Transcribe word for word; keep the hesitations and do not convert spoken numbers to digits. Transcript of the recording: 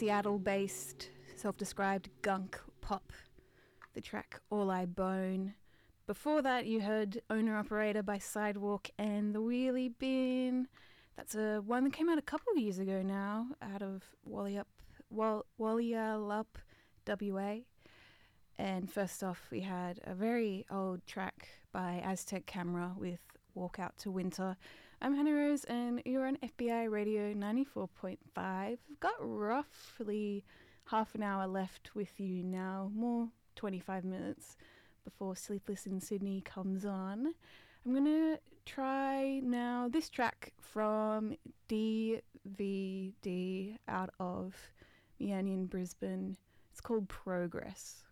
Seattle-based, self-described gunk pop, the track All I Bone. Before that, you heard Owner Operator by Sidewalk and The Wheelie Bin. That's a one that came out a couple of years ago now, out of Wallyup, Wall, Wallyallup, W A. And first off, we had a very old track by Aztec Camera with Walk Out to Winter. I'm Hannah Rose, and you're on F B I Radio ninety-four point five. We've got roughly half an hour left with you now, more twenty-five minutes before Sleepless in Sydney comes on. I'm going to try now this track from D V D out of Miami in Brisbane. It's called Progress.